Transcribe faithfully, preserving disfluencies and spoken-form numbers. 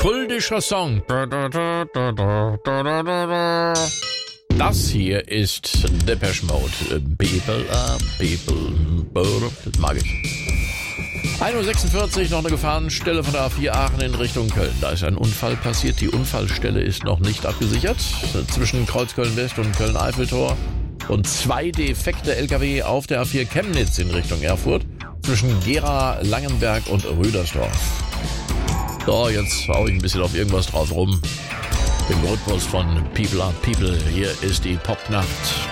kultischer Song. Das hier ist Depeche Mode. People, uh, people, das mag ich. ein Uhr sechsundvierzig, noch eine Gefahrenstelle von der A vier Aachen in Richtung Köln. Da ist ein Unfall passiert. Die Unfallstelle ist noch nicht abgesichert. Zwischen Kreuzköln-West und Köln-Eiffeltor. Und zwei defekte L K W auf der A vier Chemnitz in Richtung Erfurt. Zwischen Gera, Langenberg und Rüdersdorf. So, jetzt hau ich ein bisschen auf irgendwas drauf rum. Im Rhythmus von People are People. Hier ist die Popnacht.